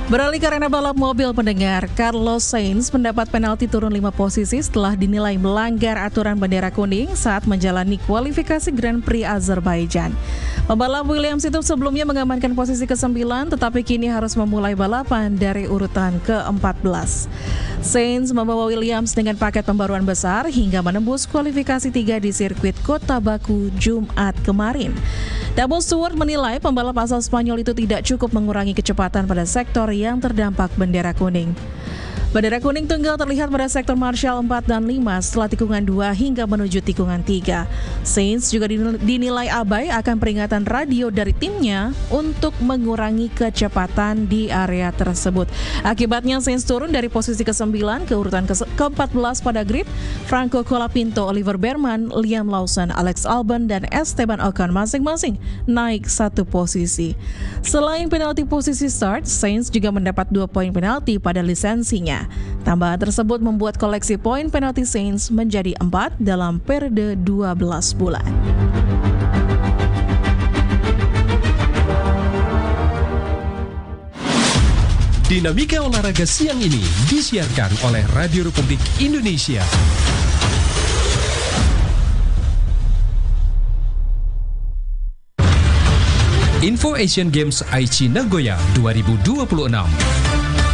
Beralih ke arena balap mobil pendengar, Carlos Sainz mendapat penalti turun 5 posisi setelah dinilai melanggar aturan bendera kuning saat menjalani kualifikasi Grand Prix Azerbaijan. Pembalap Williams itu sebelumnya mengamankan posisi ke-9 tetapi kini harus memulai balapan dari urutan ke-14. Sainz membawa Williams dengan paket pembaruan besar hingga menembus kualifikasi 3 di sirkuit Kota Baku Jumat kemarin. Namun Stewart menilai pembalap asal Spanyol itu tidak cukup mengurangi kecepatan pada sektor yang terdampak bendera kuning. Bendera kuning tunggal terlihat pada sektor Marshall 4 dan 5 setelah tikungan 2 hingga menuju tikungan 3. Sainz juga dinilai abai akan peringatan radio dari timnya untuk mengurangi kecepatan di area tersebut. Akibatnya Sainz turun dari posisi ke-9 ke urutan ke-14 pada grid. Franco Colapinto, Oliver Bearman, Liam Lawson, Alex Albon, dan Esteban Ocon masing-masing naik 1 posisi. Selain penalti posisi start, Sainz juga mendapat 2 poin penalti pada lisensinya. Tambahan tersebut membuat koleksi poin penalti Sainz menjadi 4 dalam periode 12 bulan. Dinamika olahraga siang ini disiarkan oleh Radio Republik Indonesia. Info Asian Games Aichi Nagoya 2026.